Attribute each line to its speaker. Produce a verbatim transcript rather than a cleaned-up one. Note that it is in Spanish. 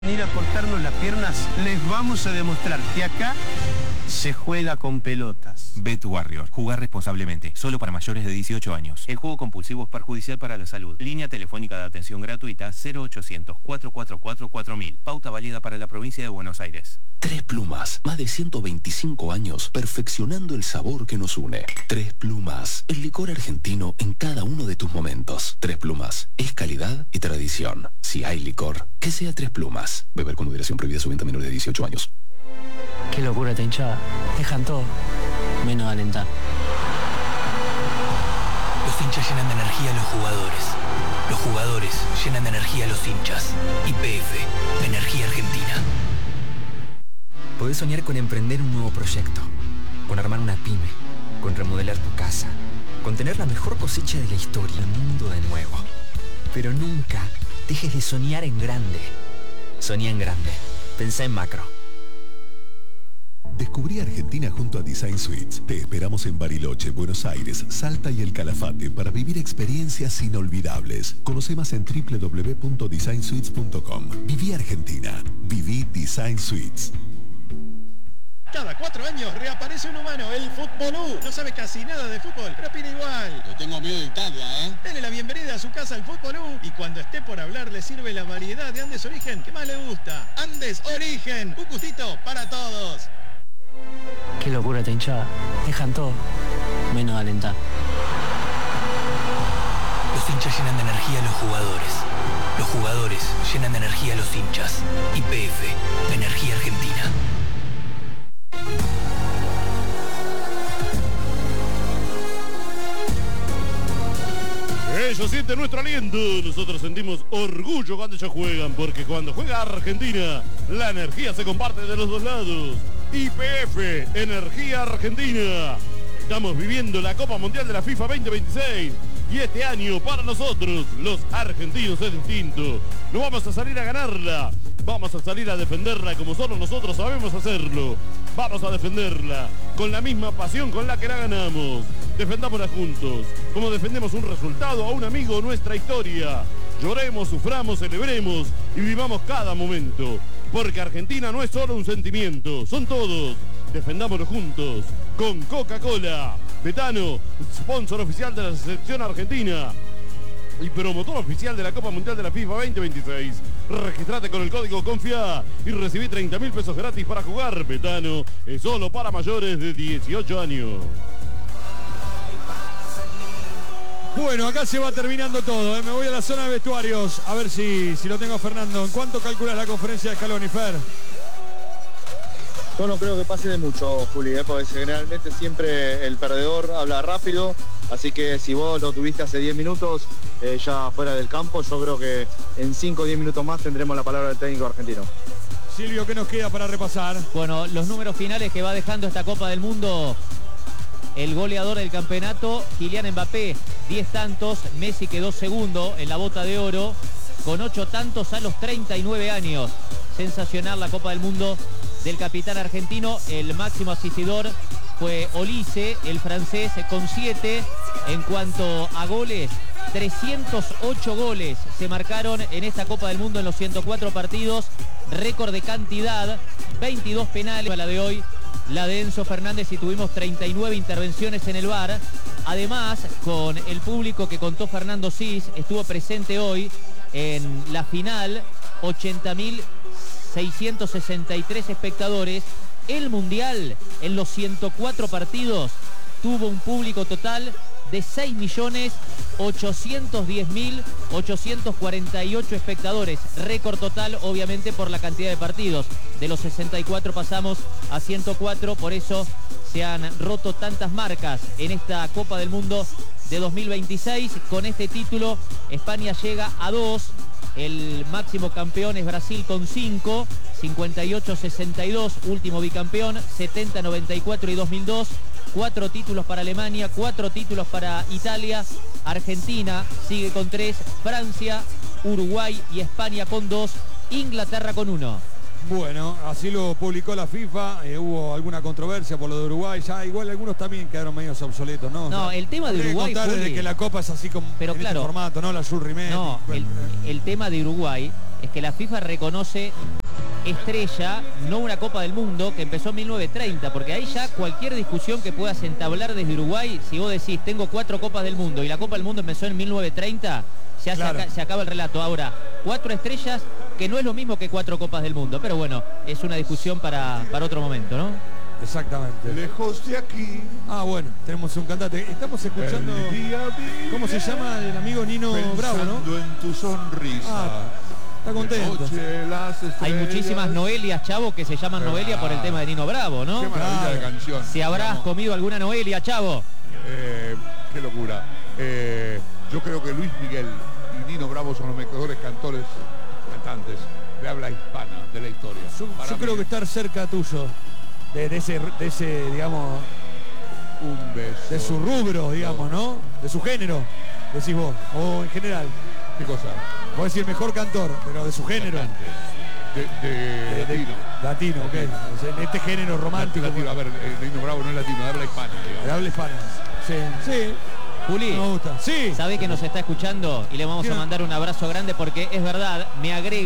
Speaker 1: venir a cortarnos las piernas, les vamos a demostrar que acá se juega con pelotas.
Speaker 2: Bet Warrior. Jugar responsablemente. Solo para mayores de dieciocho años. El juego compulsivo es perjudicial para la salud. Línea telefónica de atención gratuita cero ochocientos, cuatro cuatro cuatro, cuatro mil. Pauta válida para la provincia de Buenos Aires.
Speaker 3: Tres Plumas. Más de ciento veinticinco años perfeccionando el sabor que nos une. Tres Plumas. El licor argentino en cada uno de tus momentos. Tres Plumas. Es calidad y tradición. Si hay licor, que sea Tres Plumas. Beber con moderación, prohibida su venta a menores de dieciocho años.
Speaker 4: Qué locura esta hinchada. Dejan todo, menos alentar.
Speaker 5: Los hinchas llenan de energía a los jugadores. Los jugadores llenan de energía a los hinchas. Y P F, Energía Argentina.
Speaker 6: Podés soñar con emprender un nuevo proyecto, con armar una pyme, con remodelar tu casa, con tener la mejor cosecha de la historia, el mundo de nuevo. Pero nunca dejes de soñar en grande. Soñá en grande. Pensá en macro.
Speaker 7: Descubrí Argentina junto a Design Suites. Te esperamos en Bariloche, Buenos Aires, Salta y El Calafate para vivir experiencias inolvidables. Conoce más en doble u doble u doble u punto design suites punto com. Viví Argentina. Viví Design Suites.
Speaker 8: Cada cuatro años reaparece un humano, el Futbolú. No sabe casi nada de fútbol, pero opina igual.
Speaker 9: Le tengo miedo de Italia, ¿eh?
Speaker 8: Dele la bienvenida a su casa al Futbolú y cuando esté por hablar le sirve la variedad de Andes Origen que más le gusta. Andes Origen, un gustito para todos.
Speaker 4: Qué locura esta hinchada. Dejan todo, menos alentar.
Speaker 5: Los hinchas llenan de energía a los jugadores. Los jugadores llenan de energía a los hinchas. Y P F, Energía Argentina.
Speaker 10: Ellos sienten nuestro aliento, nosotros sentimos orgullo cuando ellos juegan, porque cuando juega Argentina, la energía se comparte de los dos lados. Y P F, Energía Argentina. Estamos viviendo la Copa Mundial de la FIFA veinte veintiséis y este año para nosotros, los argentinos, es distinto. No vamos a salir a ganarla, vamos a salir a defenderla como solo nosotros sabemos hacerlo. Vamos a defenderla con la misma pasión con la que la ganamos. Defendámosla juntos, como defendemos un resultado, a un amigo, nuestra historia. Lloremos, suframos, celebremos y vivamos cada momento. Porque Argentina no es solo un sentimiento, son todos. Defendámoslo juntos con Coca-Cola. Betano, sponsor oficial de la selección argentina y promotor oficial de la Copa Mundial de la FIFA veinte veintiséis. Registrate con el código CONFIA y recibí treinta mil pesos gratis para jugar. Betano es solo para mayores de dieciocho años.
Speaker 11: Bueno, acá se va terminando todo, ¿eh? Me voy a la zona de vestuarios, a ver si, si lo tengo a Fernando. ¿En cuánto calculas la conferencia de Scaloni, Fer?
Speaker 12: Yo no creo que pase de mucho, Juli, ¿eh? Porque generalmente siempre el perdedor habla rápido, así que si vos lo tuviste hace diez minutos eh, ya fuera del campo, yo creo que en cinco o diez minutos más tendremos la palabra del técnico argentino.
Speaker 11: Silvio, ¿qué nos queda para repasar?
Speaker 13: Bueno, los números finales que va dejando esta Copa del Mundo. El goleador del campeonato, Kylian Mbappé, diez tantos. Messi quedó segundo en la bota de oro con ocho tantos a los treinta y nueve años. Sensacional la Copa del Mundo del capitán argentino. El máximo asistidor fue Olise, el francés, con siete. En cuanto a goles, trescientos ocho goles se marcaron en esta Copa del Mundo en los ciento cuatro partidos. Récord de cantidad, veintidós penales a la de hoy. La de Enzo Fernández y tuvimos treinta y nueve intervenciones en el V A R. Además, con el público que contó Fernando Cis, estuvo presente hoy en la final, ochenta mil seiscientos sesenta y tres espectadores. El Mundial, en los ciento cuatro partidos, tuvo un público total de seis millones ochocientos diez mil ochocientos cuarenta y ocho espectadores. Récord total, obviamente, por la cantidad de partidos. De los sesenta y cuatro pasamos a ciento cuatro, por eso se han roto tantas marcas en esta Copa del Mundo de dos mil veintiséis. Con este título, España llega a dos. El máximo campeón es Brasil con cinco, cincuenta y ocho sesenta y dos, último bicampeón, setenta noventa y cuatro y dos mil dos. Cuatro títulos para Alemania, cuatro títulos para Italia. Argentina sigue con tres, Francia, Uruguay y España con dos, Inglaterra con uno.
Speaker 11: Bueno, así lo publicó la FIFA, eh, hubo alguna controversia por lo de Uruguay, ya igual algunos también quedaron medios obsoletos, ¿no?
Speaker 13: No,
Speaker 11: o sea,
Speaker 13: el tema de Uruguay,
Speaker 11: contar
Speaker 13: Juli,
Speaker 11: desde que la Copa es así como
Speaker 13: pero
Speaker 11: en
Speaker 13: claro,
Speaker 11: este formato, ¿no? La Jules Rimet.
Speaker 13: No, el, el tema de Uruguay es que la FIFA reconoce estrella, no una Copa del Mundo que empezó en mil novecientos treinta, porque ahí ya cualquier discusión que puedas entablar desde Uruguay, si vos decís tengo cuatro Copas del Mundo y la Copa del Mundo empezó en mil novecientos treinta, ya claro. se, aca se acaba el relato. Ahora, cuatro estrellas, que no es lo mismo que cuatro Copas del Mundo, pero bueno, es una discusión para, para otro momento, ¿no?
Speaker 11: Exactamente.
Speaker 9: Lejos de aquí.
Speaker 11: Ah, bueno, tenemos un cantante. Estamos escuchando... ¿Cómo se llama el amigo Nino Bravo, no?
Speaker 9: En tu sonrisa.
Speaker 11: Ah, está contento.
Speaker 13: Hay muchísimas Noelias, Chavo, que se llaman claro. Noelia por el tema de Nino Bravo, ¿no?
Speaker 9: Qué maravilla claro. de canción.
Speaker 13: Si habrás digamos, comido alguna Noelia, Chavo.
Speaker 9: Eh, qué locura. Eh, yo creo que Luis Miguel y Nino Bravo son los mejores cantores, cantantes de habla hispana de la historia.
Speaker 11: Yo, yo creo que estar cerca tuyo, de, de, ese, de ese, digamos...
Speaker 9: Un beso.
Speaker 11: De su rubro, digamos, ¿no? De su género, decís vos, o en general.
Speaker 9: ¿Qué cosa?
Speaker 11: Voy a decir mejor cantor, pero de su género.
Speaker 9: De, de, de latino.
Speaker 11: De, latino, ok. En este género romántico.
Speaker 9: Latino, a ver, el Nino Bravo no es latino, de habla hispana. Digamos.
Speaker 11: De habla hispana. Sí, sí.
Speaker 13: Juli,
Speaker 11: me gusta. Sí.
Speaker 13: Sabe que nos está escuchando y le vamos a mandar un abrazo grande porque es verdad, me agrega